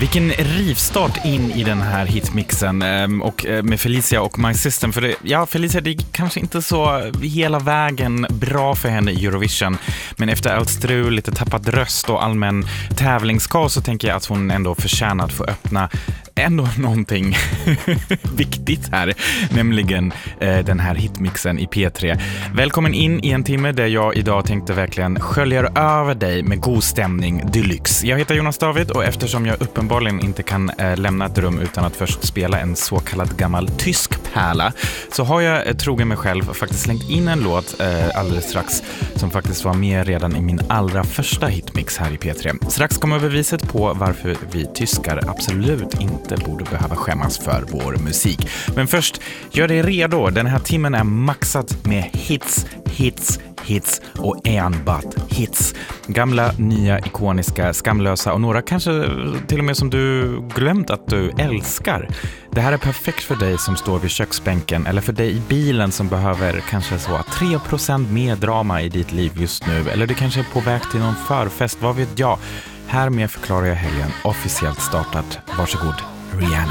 Vilken rivstart in i den här hitmixen och med Felicia och My System. För Felicia, det är kanske inte så hela vägen bra för henne i Eurovision. Men efter allt strul, lite tappad röst och allmän tävlingskaos så tänker jag att hon ändå förtjänar att få öppna ändå någonting viktigt här, nämligen den här hitmixen i P3. Välkommen in i en timme där jag idag tänkte verkligen skölja över dig med god stämning deluxe. Jag heter Jonas David och eftersom jag uppenbarligen inte kan lämna ett rum utan att först spela en så kallad gammal tysk pärla så har jag trogen mig själv faktiskt slängt in en låt alldeles strax som faktiskt var med redan i min allra första hitmix här i P3. Strax kommer beviset på varför vi tyskar absolut inte borde behöva skämmas för vår musik. Men först, gör dig redo. Den här timmen är maxat med hits och enbart hits. Gamla, nya, ikoniska, skamlösa och några kanske till och med som du glömt att du älskar. Det här är perfekt för dig som står vid köksbänken eller för dig i bilen som behöver kanske så 3% mer drama i ditt liv just nu. Eller du kanske är på väg till någon förfest, vad vet jag. Härmed förklarar jag helgen officiellt startat. Varsågod, Rihanna.